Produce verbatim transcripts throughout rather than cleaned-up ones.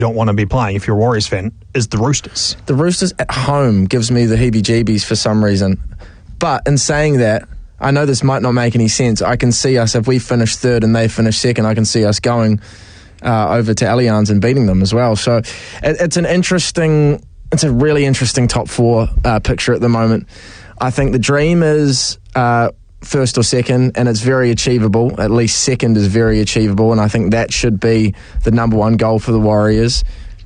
don't want to be playing if you're a Warriors fan is the Roosters. The Roosters at home gives me the heebie-jeebies for some reason. But in saying that, I know this might not make any sense. I can see us, if we finish third and they finish second, I can see us going uh, over to Allianz and beating them as well. So it, it's an interesting, it's a really interesting top four uh, picture at the moment. I think the dream is uh, first or second, and it's very achievable. At least second is very achievable, and I think that should be the number one goal for the Warriors.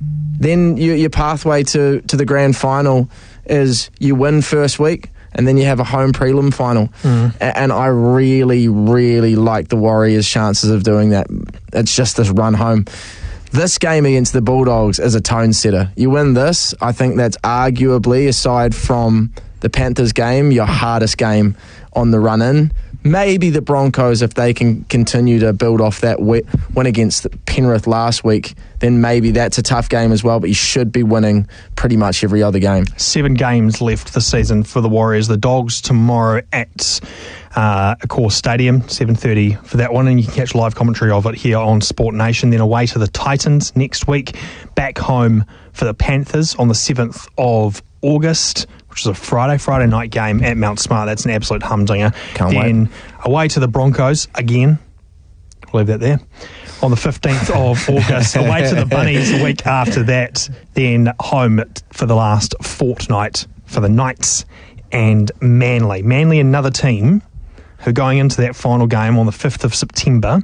Then you, your pathway to, to the grand final is you win first week, and then you have a home prelim final. Mm. And I really, really like the Warriors' chances of doing that. It's just this run home. This game against the Bulldogs is a tone setter. You win this, I think that's arguably, aside from the Panthers game, your hardest game on the run in. Maybe the Broncos, if they can continue to build off that win against Penrith last week, then maybe that's a tough game as well, but you should be winning pretty much every other game. Seven games left this season for the Warriors. The Dogs tomorrow at uh, Accor Stadium, seven thirty for that one, and you can catch live commentary of it here on Sport Nation. Then away to the Titans next week, back home for the Panthers on the seventh of August, which is a Friday, Friday night game at Mount Smart. That's an absolute humdinger. Can't then wait. Away to the Broncos again. I'll leave that there. On the fifteenth of August, away to the Bunnies a week after that. Then home for the last fortnight for the Knights and Manly. Manly, another team who going into that final game on the fifth of September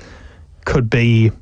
could be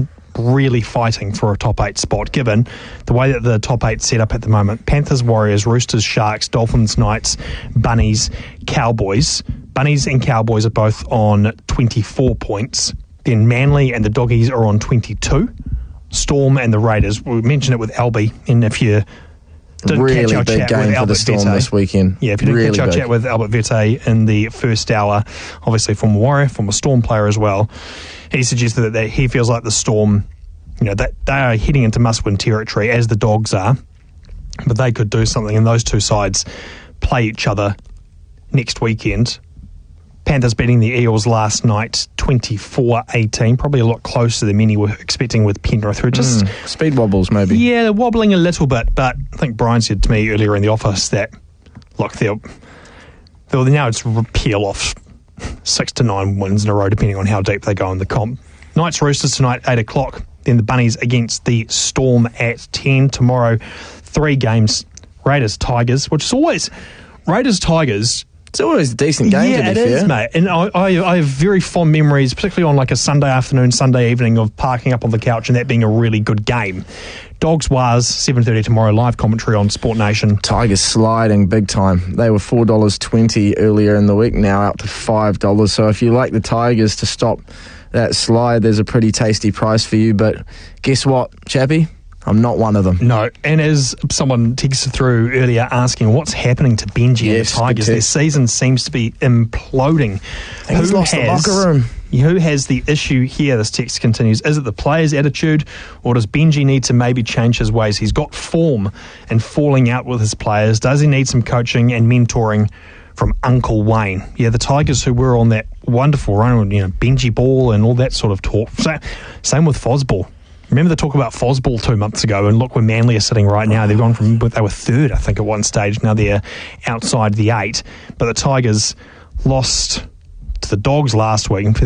really fighting for a top eight spot, given the way that the top eight set up at the moment. Panthers, Warriors, Roosters, Sharks, Dolphins, Knights, Bunnies, Cowboys. Bunnies and Cowboys are both on twenty-four points. Then Manly and the Doggies are on twenty-two. Storm and the Raiders. We mentioned it with Albie, and if you didn't really catch our big chat game with for Albert the Storm Vete, this weekend. Yeah, if you didn't really catch our big. chat with Albert Vete in the first hour, obviously from Warrior, from a Storm player as well, he suggested that they, he feels like the Storm, you know, that they are heading into must-win territory, as the Dogs are, but they could do something, and those two sides play each other next weekend. Panthers beating the Eels last night, twenty-four eighteen, probably a lot closer than many were expecting with Penrith, who just... Mm, speed wobbles, maybe. Yeah, they're wobbling a little bit, but I think Brian said to me earlier in the office that, look, they'll, they'll now it's peel off six to nine wins in a row, depending on how deep they go in the comp. Knights Roosters tonight, eight o'clock. Then the Bunnies against the Storm at ten. Tomorrow, three games. Raiders Tigers, which is always... Raiders Tigers... It's always a decent game, yeah, to be it fair. is, mate. And I, I, I have very fond memories, particularly on like a Sunday afternoon, Sunday evening, of parking up on the couch and that being a really good game. Dogs Wars, seven thirty tomorrow, live commentary on Sport Nation. Tigers sliding big time. They were four dollars twenty earlier in the week, now up to five dollars. So if you like the Tigers to stop that slide, there's a pretty tasty price for you. But guess what, Chappie? I'm not one of them. No, and as someone texted through earlier asking what's happening to Benji Yes, and the Tigers, good their season seems to be imploding. He's lost the locker room. Who has the issue here? This text continues. Is it the players' attitude, or does Benji need to maybe change his ways? He's got form and falling out with his players. Does he need some coaching and mentoring from Uncle Wayne? Yeah, the Tigers who were on that wonderful run, you know, Benji ball and all that sort of talk. So, same with Fosball. Remember the talk about Fosball two months ago, and look where Manly are sitting right now. They've gone from, they were third, I think, at one stage. Now they're outside the eight. But the Tigers lost to the Dogs last week.